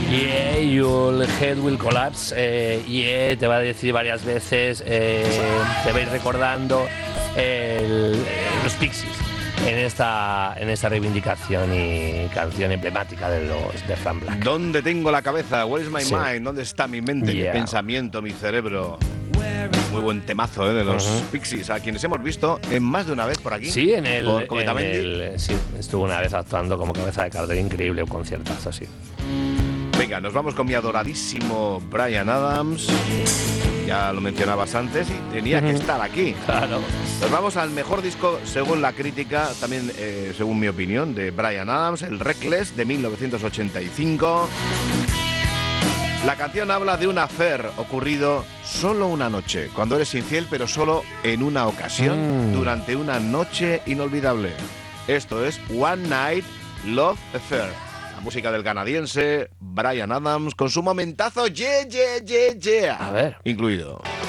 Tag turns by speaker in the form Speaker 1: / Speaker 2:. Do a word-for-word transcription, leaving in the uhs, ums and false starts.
Speaker 1: Yeah, your head will collapse. Eh, yeah, te va a decir varias veces. Eh, te vais recordando el, los Pixies en esta, en esta reivindicación y canción emblemática de los de Frank Black.
Speaker 2: ¿Dónde tengo la cabeza? Where is my
Speaker 1: Sí.
Speaker 2: mind? ¿Dónde está mi mente,
Speaker 1: Yeah.
Speaker 2: mi pensamiento, mi cerebro? Muy buen temazo, ¿eh? De los
Speaker 1: Uh-huh.
Speaker 2: Pixies, a quienes hemos visto en más de una vez por aquí.
Speaker 1: Sí, en el,
Speaker 2: Por
Speaker 1: en
Speaker 2: Cometamendi.
Speaker 1: el sí, estuvo una vez actuando como cabeza de cartel, increíble, un conciertazo así.
Speaker 2: Venga, nos vamos con mi adoradísimo Bryan Adams. Ya lo mencionabas antes y tenía que estar aquí.
Speaker 1: Claro.
Speaker 2: Nos vamos al mejor disco según la crítica, también eh, según mi opinión, de Bryan Adams, el Reckless de mil novecientos ochenta y cinco. La canción habla de un affair ocurrido solo una noche, cuando eres infiel, pero solo en una ocasión,
Speaker 1: Mm.
Speaker 2: durante una noche inolvidable. Esto es One Night Love Affair. La música del canadiense Bryan Adams con su momentazo yeah, yeah, yeah, yeah,
Speaker 1: A ver.
Speaker 2: incluido.